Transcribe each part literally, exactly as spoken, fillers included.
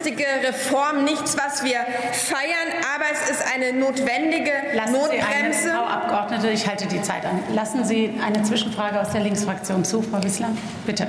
kurzfristige Reform, nichts, was wir feiern, aber es ist eine notwendige Lassen Notbremse. Sie eine, Frau Abgeordnete, ich halte die Zeit an. Lassen Sie eine Zwischenfrage aus der Linksfraktion zu, Frau Wissler, bitte.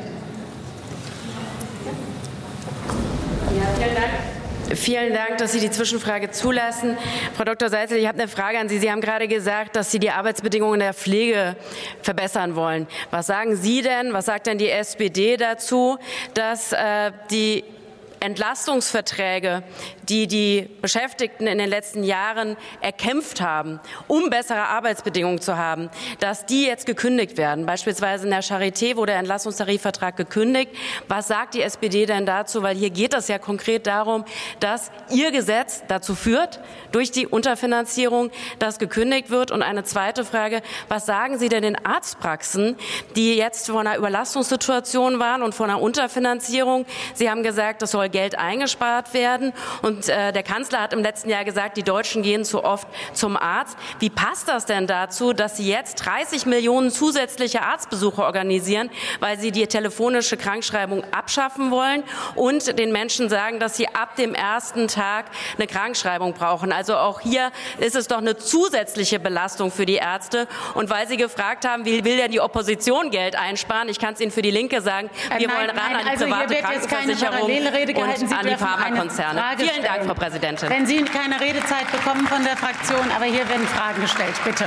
Ja, vielen Dank. Vielen Dank, dass Sie die Zwischenfrage zulassen. Frau Doktor Seitzel, ich habe eine Frage an Sie. Sie haben gerade gesagt, dass Sie die Arbeitsbedingungen der Pflege verbessern wollen. Was sagen Sie denn, was sagt denn die S P D dazu, dass äh, die Entlastungsverträge, die die Beschäftigten in den letzten Jahren erkämpft haben, um bessere Arbeitsbedingungen zu haben, dass die jetzt gekündigt werden? Beispielsweise in der Charité wurde der Entlastungstarifvertrag gekündigt. Was sagt die S P D denn dazu? Weil hier geht es ja konkret darum, dass Ihr Gesetz dazu führt, durch die Unterfinanzierung, dass gekündigt wird. Und eine zweite Frage, was sagen Sie denn den Arztpraxen, die jetzt vor einer Überlastungssituation waren und vor einer Unterfinanzierung? Sie haben gesagt, das soll Geld eingespart werden. Und äh, der Kanzler hat im letzten Jahr gesagt, die Deutschen gehen zu oft zum Arzt. Wie passt das denn dazu, dass Sie jetzt dreißig Millionen zusätzliche Arztbesuche organisieren, weil Sie die telefonische Krankschreibung abschaffen wollen und den Menschen sagen, dass sie ab dem ersten Tag eine Krankschreibung brauchen? Also auch hier ist es doch eine zusätzliche Belastung für die Ärzte. Und weil Sie gefragt haben, wie will denn die Opposition Geld einsparen? Ich kann es Ihnen für die Linke sagen, wir nein, wollen ran nein, an die also private Krankenversicherung und an die Pharmakonzerne. Vielen Dank, Frau Präsidentin. Wenn Sie keine Redezeit bekommen von der Fraktion, aber hier werden Fragen gestellt. Bitte.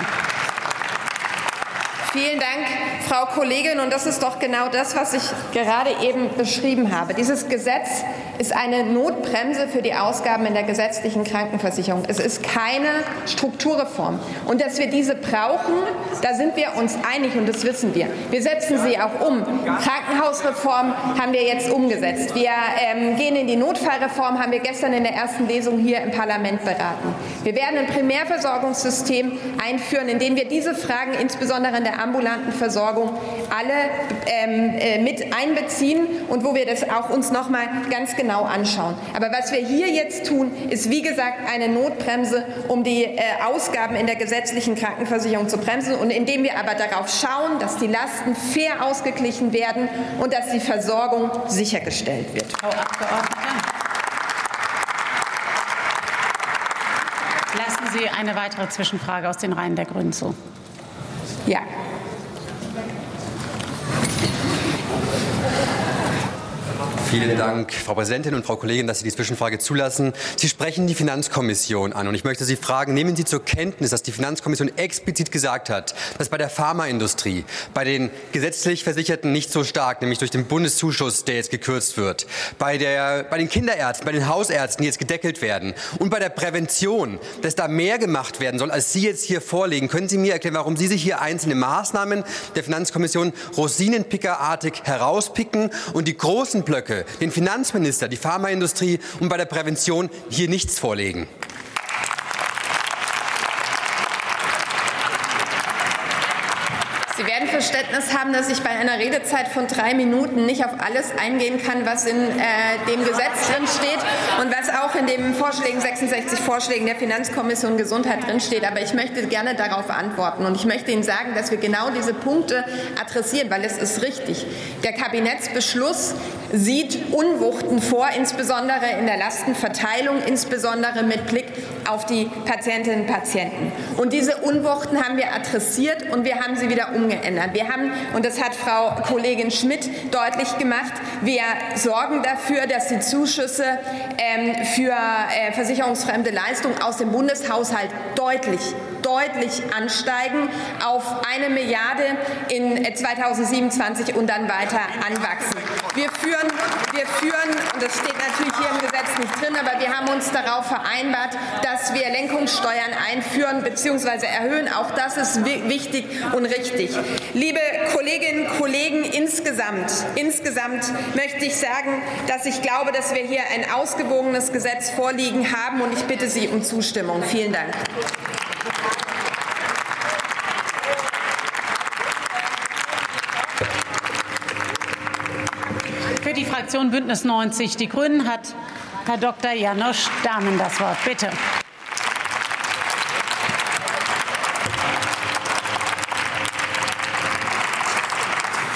Vielen Dank, Frau Kollegin. Und das ist doch genau das, was ich gerade eben beschrieben habe. Dieses Gesetz ist eine Notbremse für die Ausgaben in der gesetzlichen Krankenversicherung. Es ist keine Strukturreform. Und dass wir diese brauchen, da sind wir uns einig und das wissen wir. Wir setzen sie auch um. Krankenhausreform haben wir jetzt umgesetzt. Wir ähm, gehen in die Notfallreform, haben wir gestern in der ersten Lesung hier im Parlament beraten. Wir werden ein Primärversorgungssystem einführen, in dem wir diese Fragen insbesondere in der ambulanten Versorgung alle ähm, äh, mit einbeziehen und wo wir das auch uns noch mal ganz genau anschauen. Aber was wir hier jetzt tun, ist wie gesagt eine Notbremse, um die äh, Ausgaben in der gesetzlichen Krankenversicherung zu bremsen und indem wir aber darauf schauen, dass die Lasten fair ausgeglichen werden und dass die Versorgung sichergestellt wird. Frau Abgeordnete. Lassen Sie eine weitere Zwischenfrage aus den Reihen der Grünen zu. Ja. Vielen Dank, Frau Präsidentin und Frau Kollegin, dass Sie die Zwischenfrage zulassen. Sie sprechen die Finanzkommission an und ich möchte Sie fragen, nehmen Sie zur Kenntnis, dass die Finanzkommission explizit gesagt hat, dass bei der Pharmaindustrie, bei den gesetzlich Versicherten nicht so stark, nämlich durch den Bundeszuschuss, der jetzt gekürzt wird, bei, der, bei den Kinderärzten, bei den Hausärzten, die jetzt gedeckelt werden und bei der Prävention, dass da mehr gemacht werden soll, als Sie jetzt hier vorlegen. Können Sie mir erklären, warum Sie sich hier einzelne Maßnahmen der Finanzkommission rosinenpickerartig herauspicken und die großen Blöcke, den Finanzminister, die Pharmaindustrie und bei der Prävention hier nichts vorlegen? Sie werden Verständnis haben, dass ich bei einer Redezeit von drei Minuten nicht auf alles eingehen kann, was in äh, dem Gesetz drin steht und was auch in den Vorschlägen, sechsundsechzig Vorschlägen der Finanzkommission Gesundheit drin steht. Aber ich möchte gerne darauf antworten und ich möchte Ihnen sagen, dass wir genau diese Punkte adressieren, weil es ist richtig. Der Kabinettsbeschluss sieht Unwuchten vor, insbesondere in der Lastenverteilung, insbesondere mit Blick auf die Patientinnen und Patienten. Und diese Unwuchten haben wir adressiert und wir haben sie wieder umgesetzt. Umgeändert. Wir haben, und das hat Frau Kollegin Schmidt deutlich gemacht, wir sorgen dafür, dass die Zuschüsse ähm, für äh, versicherungsfremde Leistungen aus dem Bundeshaushalt deutlich, deutlich ansteigen auf eine Milliarde in zweitausendsiebenundzwanzig und dann weiter anwachsen. Wir führen, wir führen, und das steht natürlich hier im Gesetz nicht drin, aber wir haben uns darauf vereinbart, dass wir Lenkungssteuern einführen bzw. erhöhen. Auch das ist wichtig und richtig. Liebe Kolleginnen und Kollegen, insgesamt, insgesamt möchte ich sagen, dass ich glaube, dass wir hier ein ausgewogenes Gesetz vorliegen haben und ich bitte Sie um Zustimmung. Vielen Dank. Für die Fraktion Bündnis neunzig Die Grünen hat Herr Doktor János Dahmen das Wort. Bitte.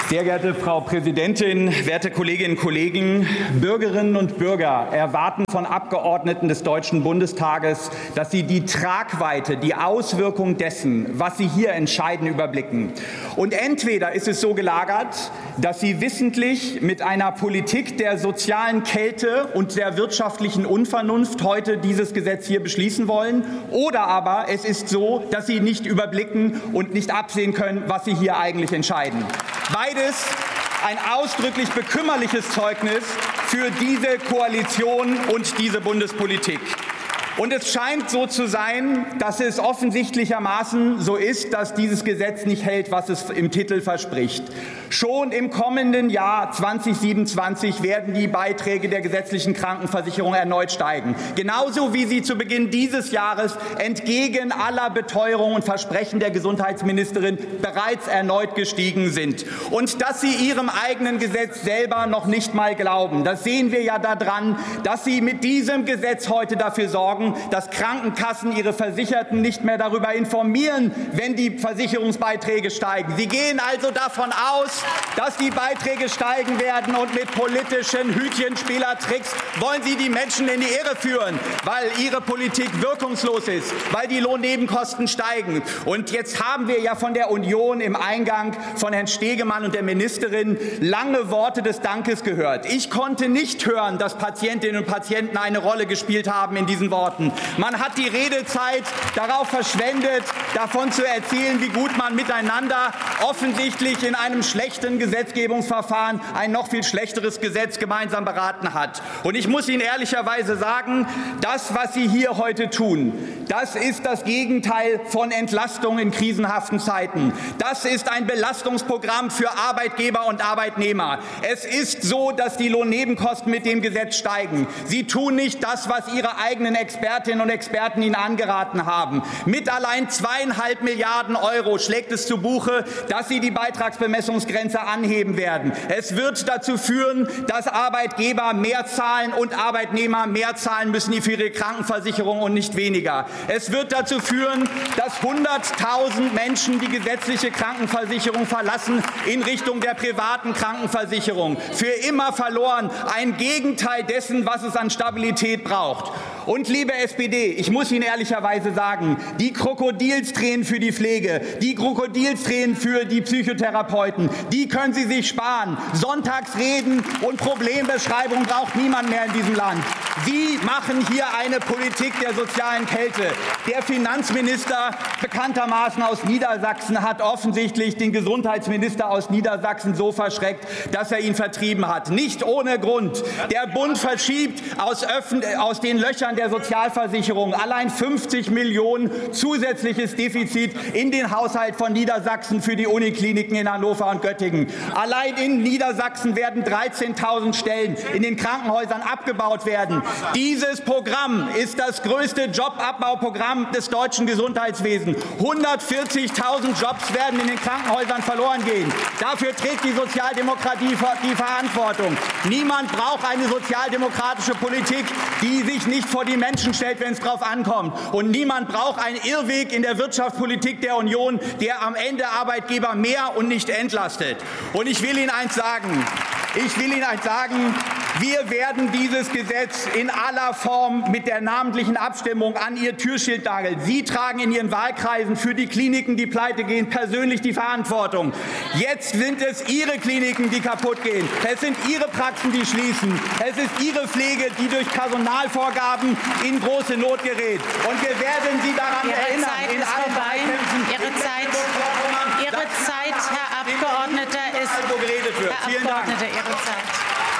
Sehr geehrte Frau Präsidentin, werte Kolleginnen und Kollegen! Bürgerinnen und Bürger erwarten von Abgeordneten des Deutschen Bundestages, dass sie die Tragweite, die Auswirkung dessen, was sie hier entscheiden, überblicken. Und entweder ist es so gelagert, dass sie wissentlich mit einer Politik der sozialen Kälte und der wirtschaftlichen Unvernunft heute dieses Gesetz hier beschließen wollen, oder aber es ist so, dass sie nicht überblicken und nicht absehen können, was sie hier eigentlich entscheiden. Beides ein ausdrücklich bekümmerliches Zeugnis für diese Koalition und diese Bundespolitik. Und es scheint so zu sein, dass es offensichtlichermaßen so ist, dass dieses Gesetz nicht hält, was es im Titel verspricht. Schon im kommenden Jahr zweitausendsiebenundzwanzig werden die Beiträge der gesetzlichen Krankenversicherung erneut steigen. Genauso wie sie zu Beginn dieses Jahres entgegen aller Beteuerungen und Versprechen der Gesundheitsministerin bereits erneut gestiegen sind. Und dass sie ihrem eigenen Gesetz selber noch nicht mal glauben, das sehen wir ja daran, dass sie mit diesem Gesetz heute dafür sorgen, dass Krankenkassen ihre Versicherten nicht mehr darüber informieren, wenn die Versicherungsbeiträge steigen. Sie gehen also davon aus, dass die Beiträge steigen werden, und mit politischen Hütchenspielertricks wollen sie die Menschen in die Irre führen, weil ihre Politik wirkungslos ist, weil die Lohnnebenkosten steigen. Und jetzt haben wir ja von der Union im Eingang von Herrn Stegemann und der Ministerin lange Worte des Dankes gehört. Ich konnte nicht hören, dass Patientinnen und Patienten eine Rolle gespielt haben in diesen Worten. Man hat die Redezeit darauf verschwendet, davon zu erzählen, wie gut man miteinander offensichtlich in einem schlechten Gesetzgebungsverfahren ein noch viel schlechteres Gesetz gemeinsam beraten hat. Und ich muss Ihnen ehrlicherweise sagen, das, was Sie hier heute tun, das ist das Gegenteil von Entlastung in krisenhaften Zeiten. Das ist ein Belastungsprogramm für Arbeitgeber und Arbeitnehmer. Es ist so, dass die Lohnnebenkosten mit dem Gesetz steigen. Sie tun nicht das, was Ihre eigenen Expertinnen und Experten Ihnen angeraten haben. Mit allein zweieinhalb Milliarden Euro schlägt es zu Buche, dass Sie die Beitragsbemessungsgrenze anheben werden. Es wird dazu führen, dass Arbeitgeber mehr zahlen und Arbeitnehmer mehr zahlen müssen für ihre Krankenversicherung und nicht weniger. Es wird dazu führen, dass hunderttausend Menschen die gesetzliche Krankenversicherung verlassen in Richtung der privaten Krankenversicherung. Für immer verloren. Ein Gegenteil dessen, was es an Stabilität braucht. Und liebe S P D, ich muss Ihnen ehrlicherweise sagen, die Krokodilstränen für die Pflege, die Krokodilstränen für die Psychotherapeuten, die können Sie sich sparen. Sonntagsreden und Problembeschreibung braucht niemand mehr in diesem Land. Sie machen hier eine Politik der sozialen Kälte. Der Finanzminister, bekanntermaßen aus Niedersachsen, hat offensichtlich den Gesundheitsminister aus Niedersachsen so verschreckt, dass er ihn vertrieben hat. Nicht ohne Grund. Der Bund verschiebt aus, Öffn- aus den Löchern der Sozialversicherung allein fünfzig Millionen zusätzliches Defizit in den Haushalt von Niedersachsen für die Unikliniken in Hannover und Göttingen. Allein in Niedersachsen werden dreizehntausend Stellen in den Krankenhäusern abgebaut werden. Dieses Programm ist das größte Jobabbauprogramm des deutschen Gesundheitswesens. hundertvierzigtausend Jobs werden in den Krankenhäusern verloren gehen. Dafür trägt die Sozialdemokratie die Verantwortung. Niemand braucht eine sozialdemokratische Politik, die sich nicht vor die Menschen stellt, wenn es darauf ankommt. Und niemand braucht einen Irrweg in der Wirtschaftspolitik der Union, der am Ende Arbeitgeber mehr und nicht entlastet. Und ich will Ihnen eins sagen. Ich will Ihnen eins sagen. Wir werden dieses Gesetz in aller Form mit der namentlichen Abstimmung an Ihr Türschild nageln. Sie tragen in Ihren Wahlkreisen für die Kliniken, die pleite gehen, persönlich die Verantwortung. Jetzt sind es Ihre Kliniken, die kaputt gehen. Es sind Ihre Praxen, die schließen. Es ist Ihre Pflege, die durch Personalvorgaben in große Not gerät. Und wir werden Sie daran Ihre erinnern. Zeit in ist allen vorbei. Wahlkämpfen, Ihre Zeit, Ihre Zeit, Herr Abgeordneter, ist. Herr Vielen Dank. Abgeordneter, Ihre Zeit.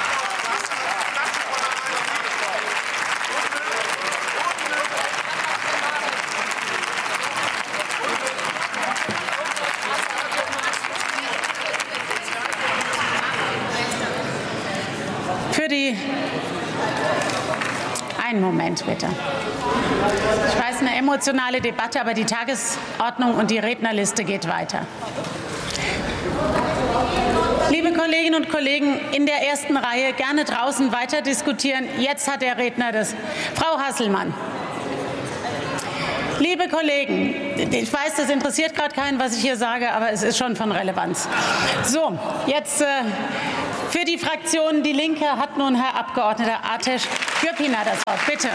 Für die einen Moment bitte. Ich weiß, eine emotionale Debatte, aber die Tagesordnung und die Rednerliste geht weiter. Liebe Kolleginnen und Kollegen in der ersten Reihe, gerne draußen weiter diskutieren. Jetzt hat der Redner das. Frau Hasselmann. Liebe Kollegen, ich weiß, das interessiert gerade keinen, was ich hier sage, aber es ist schon von Relevanz. So, jetzt äh, für die Fraktion Die Linke hat nun Herr Abgeordneter Ateş Gürpınar das Wort. Bitte.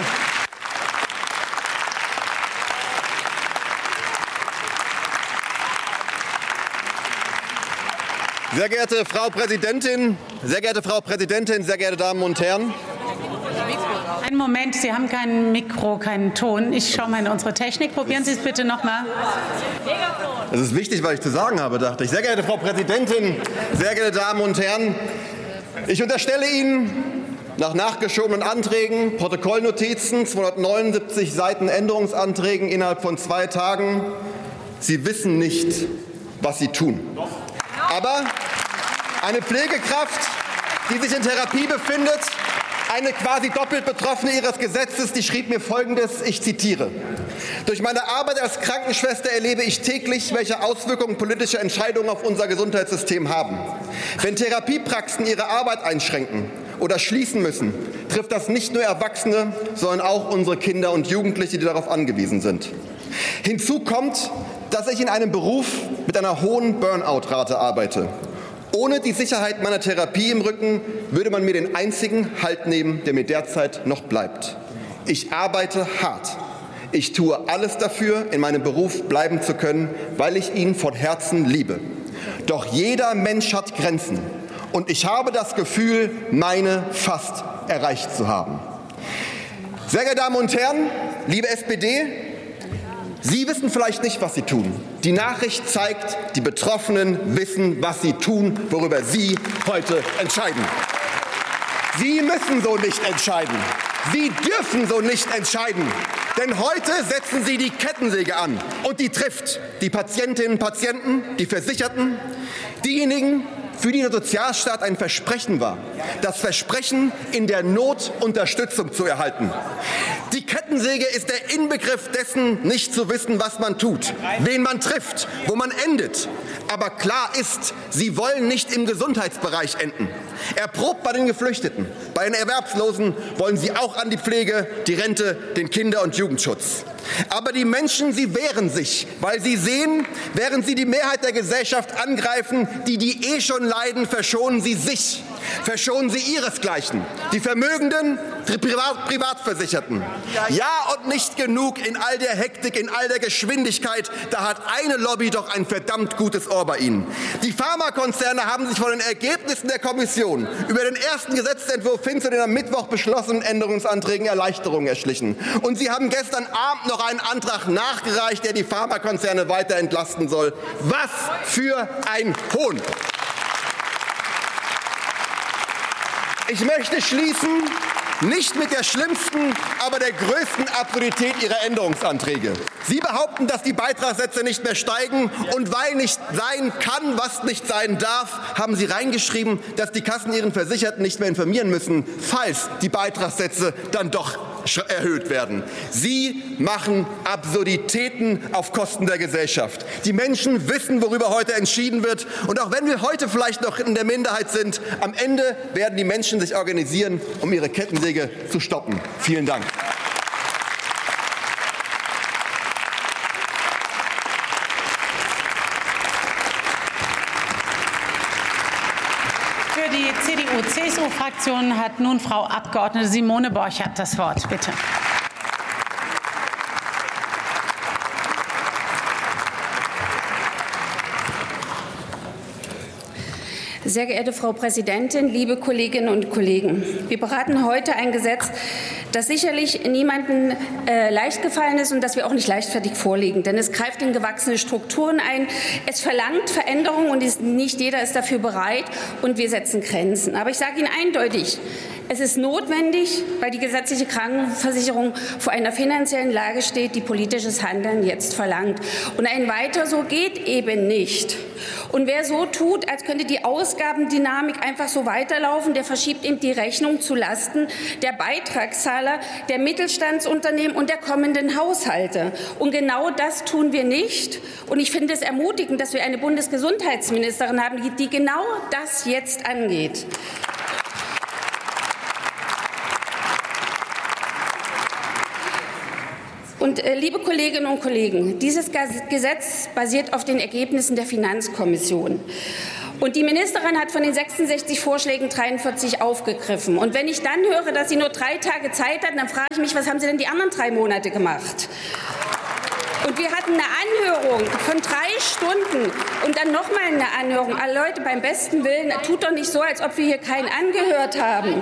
Sehr geehrte Frau Präsidentin, sehr geehrte Frau Präsidentin, sehr geehrte Damen und Herren! Einen Moment, Sie haben kein Mikro, keinen Ton. Ich schaue mal in unsere Technik. Probieren Sie es bitte noch mal. Das ist wichtig, was ich zu sagen habe, dachte ich. Sehr geehrte Frau Präsidentin, sehr geehrte Damen und Herren! Ich unterstelle Ihnen nach nachgeschobenen Anträgen, Protokollnotizen, zweihundertneunundsiebzig Seiten Änderungsanträgen innerhalb von zwei Tagen, Sie wissen nicht, was Sie tun. Aber eine Pflegekraft, die sich in Therapie befindet, eine quasi doppelt Betroffene Ihres Gesetzes, die schrieb mir Folgendes, ich zitiere: Durch meine Arbeit als Krankenschwester erlebe ich täglich, welche Auswirkungen politische Entscheidungen auf unser Gesundheitssystem haben. Wenn Therapiepraxen ihre Arbeit einschränken oder schließen müssen, trifft das nicht nur Erwachsene, sondern auch unsere Kinder und Jugendliche, die darauf angewiesen sind. Hinzu kommt, dass ich in einem Beruf mit einer hohen Burnout-Rate arbeite. Ohne die Sicherheit meiner Therapie im Rücken würde man mir den einzigen Halt nehmen, der mir derzeit noch bleibt. Ich arbeite hart. Ich tue alles dafür, in meinem Beruf bleiben zu können, weil ich ihn von Herzen liebe. Doch jeder Mensch hat Grenzen. Und ich habe das Gefühl, meine fast erreicht zu haben. Sehr geehrte Damen und Herren, liebe S P D, Sie wissen vielleicht nicht, was Sie tun. Die Nachricht zeigt, die Betroffenen wissen, was sie tun, worüber Sie heute entscheiden. Sie müssen so nicht entscheiden. Sie dürfen so nicht entscheiden. Denn heute setzen Sie die Kettensäge an. Und die trifft die Patientinnen und Patienten, die Versicherten, diejenigen, für die der Sozialstaat ein Versprechen war. Das Versprechen, in der Not Unterstützung zu erhalten. Die Kettensäge ist der Inbegriff dessen, nicht zu wissen, was man tut, wen man trifft, wo man endet. Aber klar ist, Sie wollen nicht im Gesundheitsbereich enden. Erprobt bei den Geflüchteten, bei den Erwerbslosen wollen Sie auch an die Pflege, die Rente, den Kinder- und Jugendschutz. Aber die Menschen, sie wehren sich, weil sie sehen, während sie die Mehrheit der Gesellschaft angreifen, die, die eh schon leiden, verschonen sie sich, verschonen sie ihresgleichen, die Vermögenden, die Privat Privatversicherten. Ja, und nicht genug in all der Hektik, in all der Geschwindigkeit, da hat eine Lobby doch ein verdammt gutes Ohr bei Ihnen. Die Pharmakonzerne haben sich von den Ergebnissen der Kommission über den ersten Gesetzentwurf hin zu den am Mittwoch beschlossenen Änderungsanträgen Erleichterungen erschlichen. Und sie haben gestern Abend noch einen Antrag nachgereicht, der die Pharmakonzerne weiter entlasten soll. Was für ein Hohn! Ich möchte schließen, nicht mit der schlimmsten, aber der größten Absurdität Ihrer Änderungsanträge. Sie behaupten, dass die Beitragssätze nicht mehr steigen, und weil nicht sein kann, was nicht sein darf, haben Sie reingeschrieben, dass die Kassen ihren Versicherten nicht mehr informieren müssen, falls die Beitragssätze dann doch erhöht werden. Sie machen Absurditäten auf Kosten der Gesellschaft. Die Menschen wissen, worüber heute entschieden wird. Und auch wenn wir heute vielleicht noch in der Minderheit sind, am Ende werden die Menschen sich organisieren, um ihre Kettensäge zu stoppen. Vielen Dank. Für die C D U C S U-Fraktion hat nun Frau Abgeordnete Simone Borchardt das Wort. Bitte. Sehr geehrte Frau Präsidentin, liebe Kolleginnen und Kollegen! Wir beraten heute ein Gesetz, das sicherlich niemandem äh, leicht gefallen ist und das wir auch nicht leichtfertig vorlegen. Denn es greift in gewachsene Strukturen ein, es verlangt Veränderungen und ist, nicht jeder ist dafür bereit, und wir setzen Grenzen. Aber ich sage Ihnen eindeutig, es ist notwendig, weil die gesetzliche Krankenversicherung vor einer finanziellen Lage steht, die politisches Handeln jetzt verlangt. Und ein Weiter so geht eben nicht. Und wer so tut, als könnte die Ausgabendynamik einfach so weiterlaufen, der verschiebt eben die Rechnung zu Lasten der Beitragszahler, der Mittelstandsunternehmen und der kommenden Haushalte. Und genau das tun wir nicht. Und ich finde es ermutigend, dass wir eine Bundesgesundheitsministerin haben, die genau das jetzt angeht. Und äh, liebe Kolleginnen und Kollegen, dieses Gesetz basiert auf den Ergebnissen der Finanzkommission. Und die Ministerin hat von den sechsundsechzig Vorschlägen dreiundvierzig aufgegriffen. Und wenn ich dann höre, dass sie nur drei Tage Zeit hatten, dann frage ich mich, was haben Sie denn die anderen drei Monate gemacht? Und wir hatten eine Anhörung von drei Stunden und dann noch mal eine Anhörung. Alle Leute, beim besten Willen, tut doch nicht so, als ob wir hier keinen angehört haben.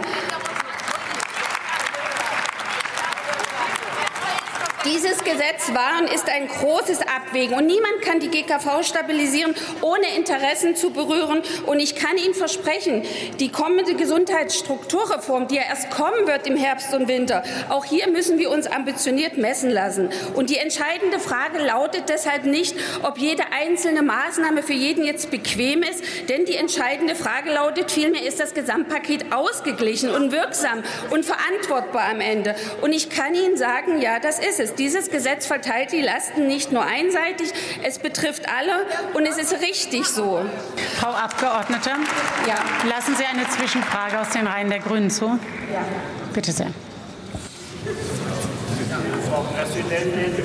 Dieses Gesetz war und ist ein großes Abwägen. Und niemand kann die G K V stabilisieren, ohne Interessen zu berühren. Und ich kann Ihnen versprechen, die kommende Gesundheitsstrukturreform, die ja erst kommen wird im Herbst und Winter, auch hier müssen wir uns ambitioniert messen lassen. Und die entscheidende Frage lautet deshalb nicht, ob jede einzelne Maßnahme für jeden jetzt bequem ist. Denn die entscheidende Frage lautet vielmehr, ist das Gesamtpaket ausgeglichen und wirksam und verantwortbar am Ende. Und ich kann Ihnen sagen, ja, das ist es. Dieses Gesetz verteilt die Lasten nicht nur einseitig, es betrifft alle und es ist richtig so. Frau Abgeordnete, ja. Lassen Sie eine Zwischenfrage aus den Reihen der Grünen zu. Ja. Bitte sehr. Frau Präsidentin.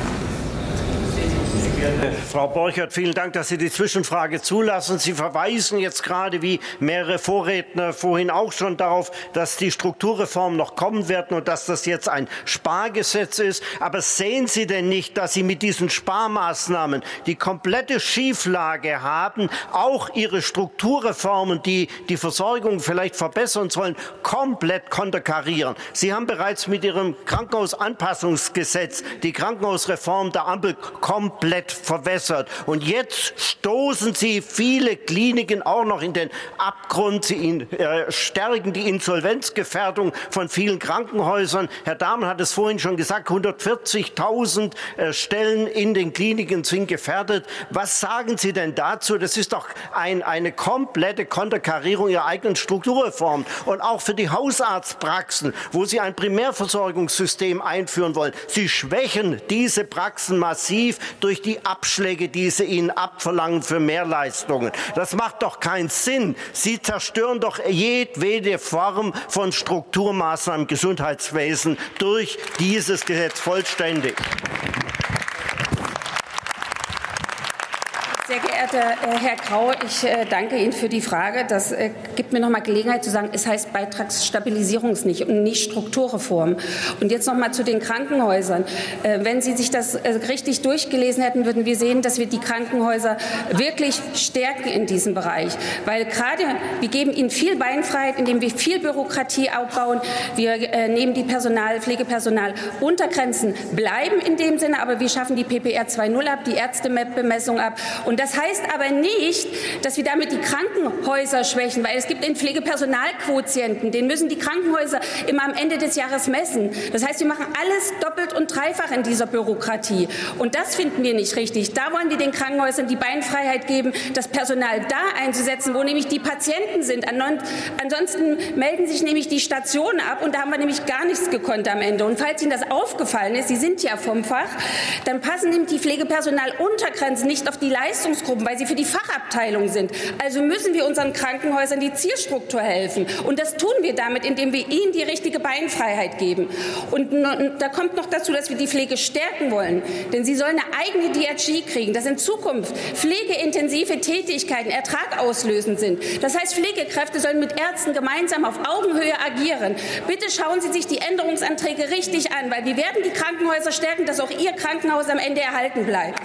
Frau Borchert, vielen Dank, dass Sie die Zwischenfrage zulassen. Sie verweisen jetzt gerade, wie mehrere Vorredner vorhin auch schon, darauf, dass die Strukturreformen noch kommen werden und dass das jetzt ein Spargesetz ist. Aber sehen Sie denn nicht, dass Sie mit diesen Sparmaßnahmen die komplette Schieflage haben, auch Ihre Strukturreformen, die die Versorgung vielleicht verbessern sollen, komplett konterkarieren? Sie haben bereits mit Ihrem Krankenhausanpassungsgesetz die Krankenhausreform der Ampel komplett verwässert. Und jetzt stoßen Sie viele Kliniken auch noch in den Abgrund. Sie äh, stärken die Insolvenzgefährdung von vielen Krankenhäusern. Herr Dahmen hat es vorhin schon gesagt, hundertvierzigtausend äh, Stellen in den Kliniken sind gefährdet. Was sagen Sie denn dazu? Das ist doch ein, eine komplette Konterkarierung Ihrer eigenen Strukturreform. Und auch für die Hausarztpraxen, wo Sie ein Primärversorgungssystem einführen wollen. Sie schwächen diese Praxen massiv durch die Abschläge, die sie ihnen abverlangen für Mehrleistungen. Das macht doch keinen Sinn. Sie zerstören doch jedwede Form von Strukturmaßnahmen im Gesundheitswesen durch dieses Gesetz vollständig. Sehr geehrter Herr Grau, ich danke Ihnen für die Frage. Das gibt mir noch mal Gelegenheit zu sagen, es heißt Beitragsstabilisierung nicht und nicht Strukturreform. Und jetzt noch mal zu den Krankenhäusern. Wenn Sie sich das richtig durchgelesen hätten, würden wir sehen, dass wir die Krankenhäuser wirklich stärken in diesem Bereich. Weil gerade wir geben ihnen viel Beinfreiheit, indem wir viel Bürokratie aufbauen. Wir nehmen die Personal, Pflegepersonal Untergrenzen bleiben in dem Sinne, aber wir schaffen die P P R zwei Punkt null ab, die Ärztemessung ab. Und das heißt aber nicht, dass wir damit die Krankenhäuser schwächen, weil es gibt den Pflegepersonalquotienten, den müssen die Krankenhäuser immer am Ende des Jahres messen. Das heißt, wir machen alles doppelt und dreifach in dieser Bürokratie. Und das finden wir nicht richtig. Da wollen wir den Krankenhäusern die Beinfreiheit geben, das Personal da einzusetzen, wo nämlich die Patienten sind. Ansonsten melden sich nämlich die Stationen ab und da haben wir nämlich gar nichts gekonnt am Ende. Und falls Ihnen das aufgefallen ist, Sie sind ja vom Fach, dann passen nämlich die Pflegepersonaluntergrenzen nicht auf die Leistungsgruppen, weil sie für die Fachabteilung sind. Also müssen wir unseren Krankenhäusern die Zielstruktur helfen. Und das tun wir damit, indem wir ihnen die richtige Beinfreiheit geben. Und da kommt noch dazu, dass wir die Pflege stärken wollen. Denn sie sollen eine eigene D R G kriegen, dass in Zukunft pflegeintensive Tätigkeiten ertragauslösend sind. Das heißt, Pflegekräfte sollen mit Ärzten gemeinsam auf Augenhöhe agieren. Bitte schauen Sie sich die Änderungsanträge richtig an, weil wir werden die Krankenhäuser stärken, dass auch Ihr Krankenhaus am Ende erhalten bleibt.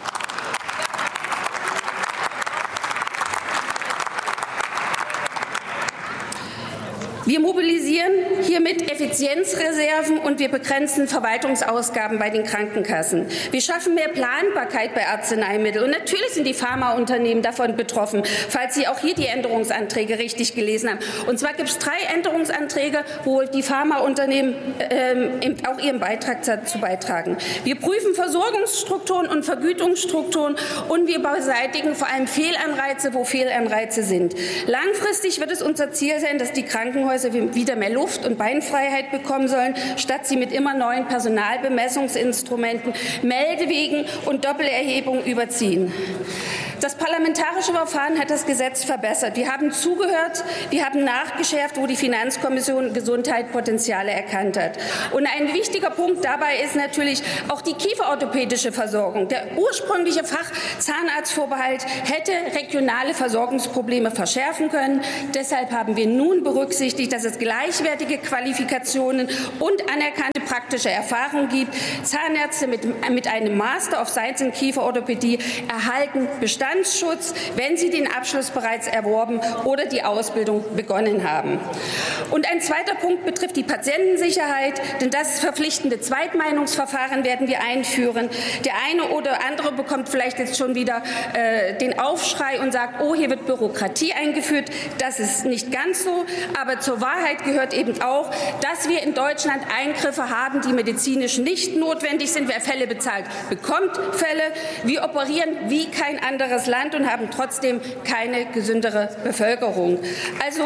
Wir mobilisieren hiermit Effizienzreserven und wir begrenzen Verwaltungsausgaben bei den Krankenkassen. Wir schaffen mehr Planbarkeit bei Arzneimitteln. Und natürlich sind die Pharmaunternehmen davon betroffen, falls Sie auch hier die Änderungsanträge richtig gelesen haben. Und zwar gibt es drei Änderungsanträge, wo die Pharmaunternehmen ähm, auch ihren Beitrag dazu beitragen. Wir prüfen Versorgungsstrukturen und Vergütungsstrukturen und wir beseitigen vor allem Fehlanreize, wo Fehlanreize sind. Langfristig wird es unser Ziel sein, dass die Krankenhäuser wieder mehr Luft und Beinfreiheit bekommen sollen, statt sie mit immer neuen Personalbemessungsinstrumenten, Meldewegen und Doppelerhebungen überziehen. Das parlamentarische Verfahren hat das Gesetz verbessert. Wir haben zugehört, wir haben nachgeschärft, wo die Finanzkommission Gesundheitspotenziale erkannt hat. Und ein wichtiger Punkt dabei ist natürlich auch die kieferorthopädische Versorgung. Der ursprüngliche Fachzahnarztvorbehalt hätte regionale Versorgungsprobleme verschärfen können. Deshalb haben wir nun berücksichtigt, dass es gleichwertige Qualifikationen und anerkannte praktische Erfahrung gibt. Zahnärzte mit, mit einem Master of Science in Kieferorthopädie erhalten Bestandsschutz, wenn sie den Abschluss bereits erworben oder die Ausbildung begonnen haben. Und ein zweiter Punkt betrifft die Patientensicherheit, denn das verpflichtende Zweitmeinungsverfahren werden wir einführen. Der eine oder andere bekommt vielleicht jetzt schon wieder äh, den Aufschrei und sagt, oh, hier wird Bürokratie eingeführt. Das ist nicht ganz so, aber zur Wahrheit gehört eben auch, dass wir in Deutschland Eingriffe haben, die medizinisch nicht notwendig sind. Wer Fälle bezahlt, bekommt Fälle. Wir operieren wie kein anderes Land und haben trotzdem keine gesündere Bevölkerung. Also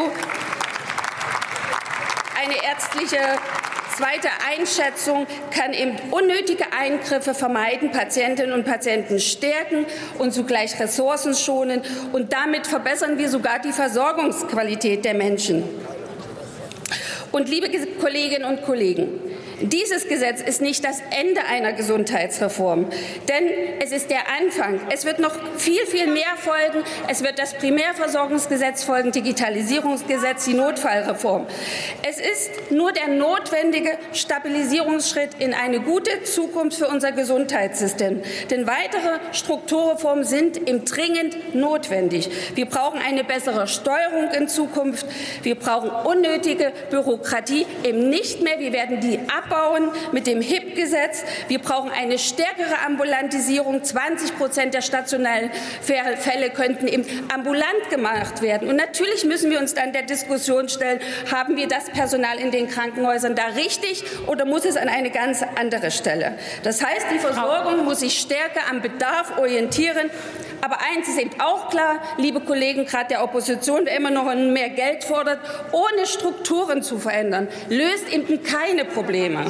eine ärztliche zweite Einschätzung kann eben unnötige Eingriffe vermeiden, Patientinnen und Patienten stärken und zugleich Ressourcen schonen. Und damit verbessern wir sogar die Versorgungsqualität der Menschen. Und liebe Kolleginnen und Kollegen, dieses Gesetz ist nicht das Ende einer Gesundheitsreform, denn es ist der Anfang. Es wird noch viel, viel mehr folgen. Es wird das Primärversorgungsgesetz folgen, Digitalisierungsgesetz, die Notfallreform. Es ist nur der notwendige Stabilisierungsschritt in eine gute Zukunft für unser Gesundheitssystem. Denn weitere Strukturreformen sind im dringend notwendig. Wir brauchen eine bessere Steuerung in Zukunft. Wir brauchen unnötige Bürokratie eben nicht mehr. Wir werden die abbauen. Mit dem H I P-Gesetz. Wir brauchen eine stärkere Ambulantisierung. zwanzig Prozent der stationären Fälle könnten eben ambulant gemacht werden. Und natürlich müssen wir uns dann der Diskussion stellen, haben wir das Personal in den Krankenhäusern da richtig oder muss es an eine ganz andere Stelle? Das heißt, die Versorgung muss sich stärker am Bedarf orientieren. Aber eins ist eben auch klar, liebe Kollegen, gerade der Opposition, der immer noch mehr Geld fordert, ohne Strukturen zu verändern, löst eben keine Probleme.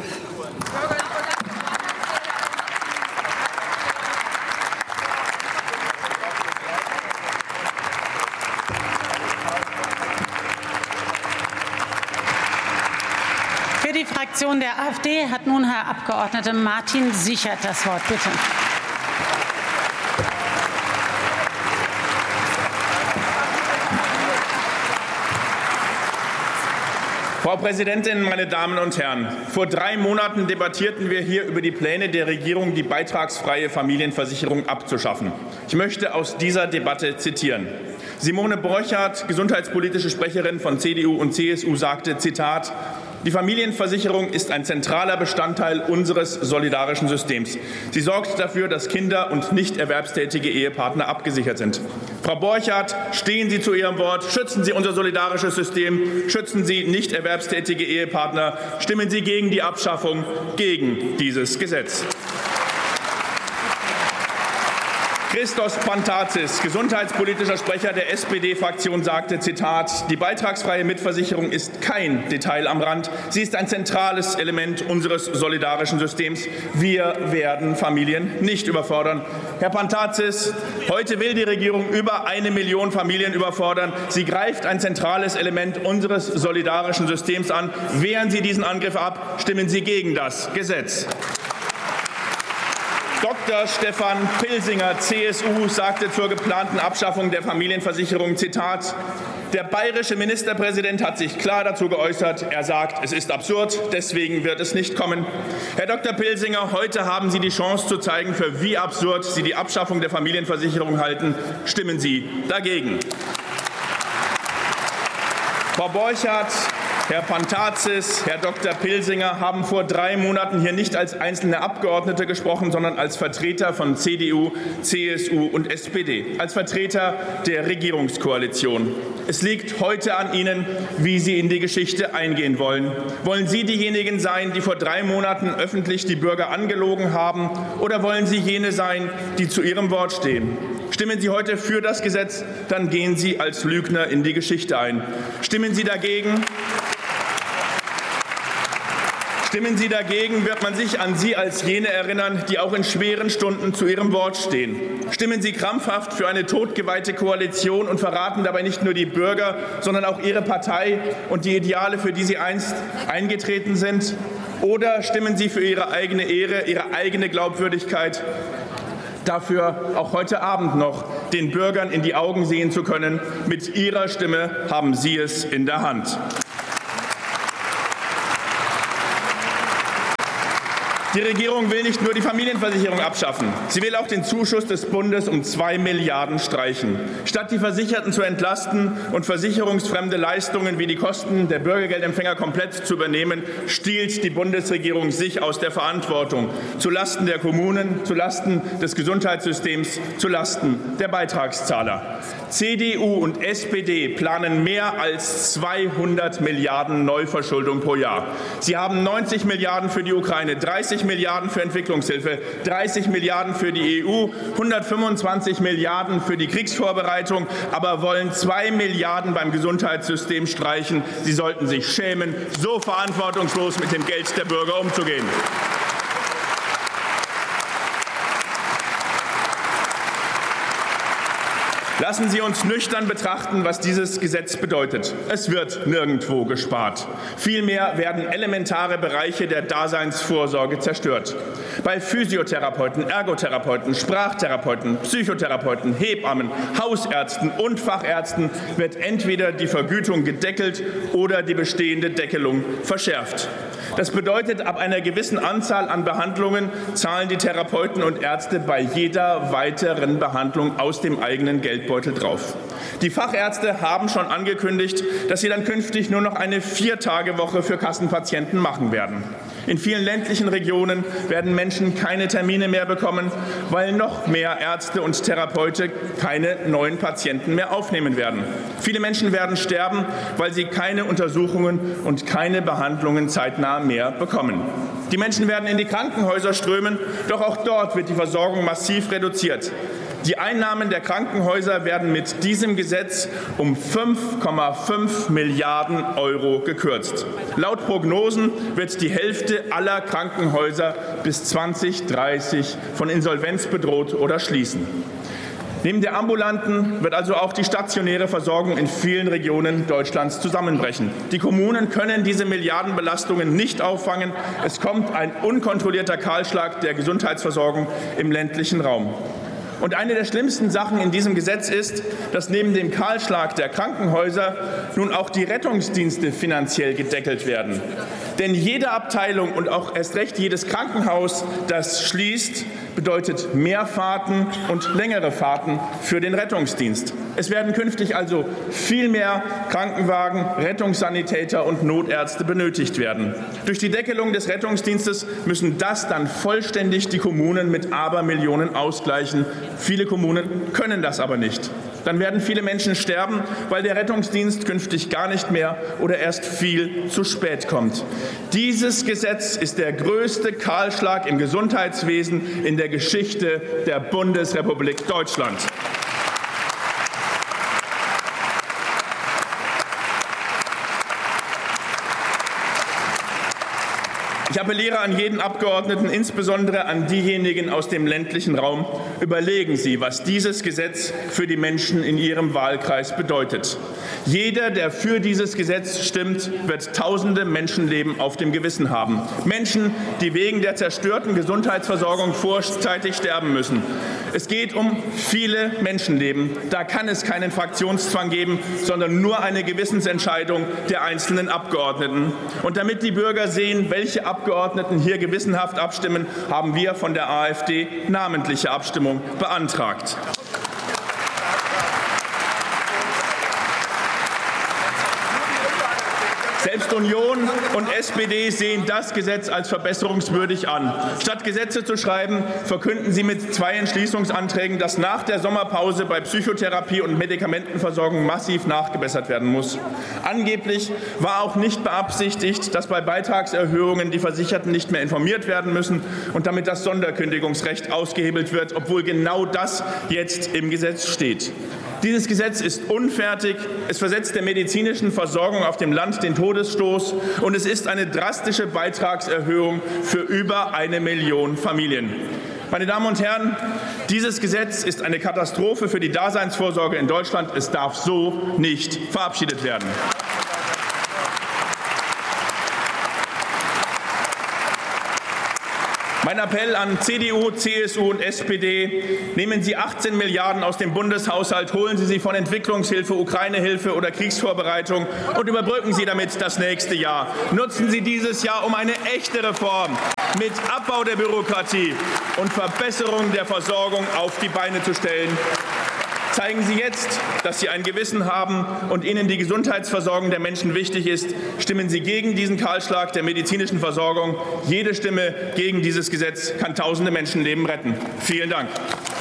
Für die Fraktion der AfD hat nun Herr Abgeordneter Martin Sichert das Wort. Bitte. Frau Präsidentin, meine Damen und Herren! Vor drei Monaten debattierten wir hier über die Pläne der Regierung, die beitragsfreie Familienversicherung abzuschaffen. Ich möchte aus dieser Debatte zitieren. Simone Borchardt, gesundheitspolitische Sprecherin von C D U und C S U, sagte, Zitat, die Familienversicherung ist ein zentraler Bestandteil unseres solidarischen Systems. Sie sorgt dafür, dass Kinder und nicht erwerbstätige Ehepartner abgesichert sind. Frau Borchardt, stehen Sie zu Ihrem Wort, schützen Sie unser solidarisches System, schützen Sie nicht erwerbstätige Ehepartner, stimmen Sie gegen die Abschaffung, gegen dieses Gesetz. Christos Pantazis, gesundheitspolitischer Sprecher der S P D-Fraktion, sagte, Zitat, die beitragsfreie Mitversicherung ist kein Detail am Rand. Sie ist ein zentrales Element unseres solidarischen Systems. Wir werden Familien nicht überfordern. Herr Pantazis, heute will die Regierung über eine Million Familien überfordern. Sie greift ein zentrales Element unseres solidarischen Systems an. Wehren Sie diesen Angriff ab, stimmen Sie gegen das Gesetz. Doktor Stefan Pilsinger, C S U, sagte zur geplanten Abschaffung der Familienversicherung, Zitat, der bayerische Ministerpräsident hat sich klar dazu geäußert. Er sagt, es ist absurd, deswegen wird es nicht kommen. Herr Doktor Pilsinger, heute haben Sie die Chance zu zeigen, für wie absurd Sie die Abschaffung der Familienversicherung halten. Stimmen Sie dagegen. Frau Borchardt, Herr Pantazis, Herr Doktor Pilsinger haben vor drei Monaten hier nicht als einzelne Abgeordnete gesprochen, sondern als Vertreter von C D U, C S U und S P D, als Vertreter der Regierungskoalition. Es liegt heute an Ihnen, wie Sie in die Geschichte eingehen wollen. Wollen Sie diejenigen sein, die vor drei Monaten öffentlich die Bürger angelogen haben, oder wollen Sie jene sein, die zu ihrem Wort stehen? Stimmen Sie heute für das Gesetz, dann gehen Sie als Lügner in die Geschichte ein. Stimmen Sie dagegen, Stimmen Sie dagegen, wird man sich an Sie als jene erinnern, die auch in schweren Stunden zu ihrem Wort stehen. Stimmen Sie krampfhaft für eine totgeweihte Koalition und verraten dabei nicht nur die Bürger, sondern auch Ihre Partei und die Ideale, für die Sie einst eingetreten sind. Oder stimmen Sie für Ihre eigene Ehre, Ihre eigene Glaubwürdigkeit, dafür auch heute Abend noch den Bürgern in die Augen sehen zu können. Mit Ihrer Stimme haben Sie es in der Hand. Die Regierung will nicht nur die Familienversicherung abschaffen. Sie will auch den Zuschuss des Bundes um zwei Milliarden streichen. Statt die Versicherten zu entlasten und versicherungsfremde Leistungen wie die Kosten der Bürgergeldempfänger komplett zu übernehmen, stiehlt die Bundesregierung sich aus der Verantwortung zulasten der Kommunen, zulasten des Gesundheitssystems, zulasten der Beitragszahler. C D U und S P D planen mehr als zweihundert Milliarden Neuverschuldung pro Jahr. Sie haben neunzig Milliarden für die Ukraine, dreißig Milliarden für Entwicklungshilfe, dreißig Milliarden für die E U, hundertfünfundzwanzig Milliarden für die Kriegsvorbereitung, aber wollen zwei Milliarden beim Gesundheitssystem streichen. Sie sollten sich schämen, so verantwortungslos mit dem Geld der Bürger umzugehen. Lassen Sie uns nüchtern betrachten, was dieses Gesetz bedeutet. Es wird nirgendwo gespart. Vielmehr werden elementare Bereiche der Daseinsvorsorge zerstört. Bei Physiotherapeuten, Ergotherapeuten, Sprachtherapeuten, Psychotherapeuten, Hebammen, Hausärzten und Fachärzten wird entweder die Vergütung gedeckelt oder die bestehende Deckelung verschärft. Das bedeutet, ab einer gewissen Anzahl an Behandlungen zahlen die Therapeuten und Ärzte bei jeder weiteren Behandlung aus dem eigenen Geldbeutel drauf. Die Fachärzte haben schon angekündigt, dass sie dann künftig nur noch eine Vier-Tage-Woche für Kassenpatienten machen werden. In vielen ländlichen Regionen werden Menschen keine Termine mehr bekommen, weil noch mehr Ärzte und Therapeuten keine neuen Patienten mehr aufnehmen werden. Viele Menschen werden sterben, weil sie keine Untersuchungen und keine Behandlungen zeitnah mehr bekommen. Die Menschen werden in die Krankenhäuser strömen, doch auch dort wird die Versorgung massiv reduziert. Die Einnahmen der Krankenhäuser werden mit diesem Gesetz um fünf Komma fünf Milliarden Euro gekürzt. Laut Prognosen wird die Hälfte aller Krankenhäuser bis zwanzig dreißig von Insolvenz bedroht oder schließen. Neben der ambulanten wird also auch die stationäre Versorgung in vielen Regionen Deutschlands zusammenbrechen. Die Kommunen können diese Milliardenbelastungen nicht auffangen. Es kommt ein unkontrollierter Kahlschlag der Gesundheitsversorgung im ländlichen Raum. Und eine der schlimmsten Sachen in diesem Gesetz ist, dass neben dem Kahlschlag der Krankenhäuser nun auch die Rettungsdienste finanziell gedeckelt werden. Denn jede Abteilung und auch erst recht jedes Krankenhaus, das schließt, bedeutet mehr Fahrten und längere Fahrten für den Rettungsdienst. Es werden künftig also viel mehr Krankenwagen, Rettungssanitäter und Notärzte benötigt werden. Durch die Deckelung des Rettungsdienstes müssen das dann vollständig die Kommunen mit Abermillionen ausgleichen. Viele Kommunen können das aber nicht. Dann werden viele Menschen sterben, weil der Rettungsdienst künftig gar nicht mehr oder erst viel zu spät kommt. Dieses Gesetz ist der größte Kahlschlag im Gesundheitswesen in der Geschichte der Bundesrepublik Deutschland. Ich appelliere an jeden Abgeordneten, insbesondere an diejenigen aus dem ländlichen Raum. Überlegen Sie, was dieses Gesetz für die Menschen in Ihrem Wahlkreis bedeutet. Jeder, der für dieses Gesetz stimmt, wird tausende Menschenleben auf dem Gewissen haben. Menschen, die wegen der zerstörten Gesundheitsversorgung vorzeitig sterben müssen. Es geht um viele Menschenleben. Da kann es keinen Fraktionszwang geben, sondern nur eine Gewissensentscheidung der einzelnen Abgeordneten. Und damit die Bürger sehen, welche Abgeordneten hier gewissenhaft abstimmen, haben wir von der AfD namentliche Abstimmung beantragt. Selbst Union und S P D sehen das Gesetz als verbesserungswürdig an. Statt Gesetze zu schreiben, verkünden sie mit zwei Entschließungsanträgen, dass nach der Sommerpause bei Psychotherapie und Medikamentenversorgung massiv nachgebessert werden muss. Angeblich war auch nicht beabsichtigt, dass bei Beitragserhöhungen die Versicherten nicht mehr informiert werden müssen und damit das Sonderkündigungsrecht ausgehebelt wird, obwohl genau das jetzt im Gesetz steht. Dieses Gesetz ist unfertig, es versetzt der medizinischen Versorgung auf dem Land den Todesstoß und es ist eine drastische Beitragserhöhung für über eine Million Familien. Meine Damen und Herren, dieses Gesetz ist eine Katastrophe für die Daseinsvorsorge in Deutschland. Es darf so nicht verabschiedet werden. Mein Appell an C D U, C S U und S P D, nehmen Sie achtzehn Milliarden aus dem Bundeshaushalt, holen Sie sie von Entwicklungshilfe, Ukraine-Hilfe oder Kriegsvorbereitung und überbrücken Sie damit das nächste Jahr. Nutzen Sie dieses Jahr, um eine echte Reform mit Abbau der Bürokratie und Verbesserung der Versorgung auf die Beine zu stellen. Zeigen Sie jetzt, dass Sie ein Gewissen haben und Ihnen die Gesundheitsversorgung der Menschen wichtig ist. Stimmen Sie gegen diesen Kahlschlag der medizinischen Versorgung. Jede Stimme gegen dieses Gesetz kann tausende Menschenleben retten. Vielen Dank.